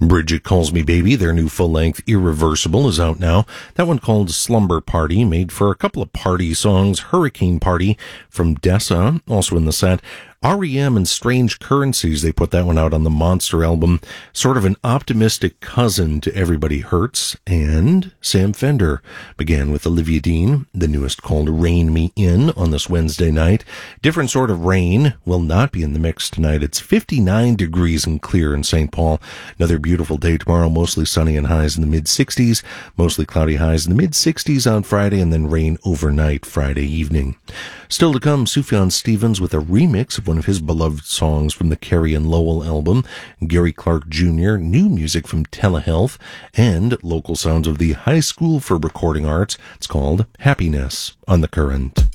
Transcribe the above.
Bridget Calls Me Baby, their new full-length Irreversible, is out now. That one called Slumber Party, made for a couple of party songs. Hurricane Party from Dessa, also in the set. REM and Strange Currencies, they put that one out on the Monster album. Sort of an optimistic cousin to Everybody Hurts. And Sam Fender began with Olivia Dean, the newest called Rain Me In on this Wednesday night. Different sort of rain will not be in the mix tonight. It's 59 degrees and clear in St. Paul. Another beautiful day tomorrow, mostly sunny and highs in the mid-60s. Mostly cloudy highs in the mid-60s on Friday, and then rain overnight Friday evening. Still to come, Sufjan Stevens with a remix of one of his beloved songs from the Carrie and Lowell album, Gary Clark Jr., new music from Telehealth, and local sounds of the High School for Recording Arts. It's called Happiness on The Current.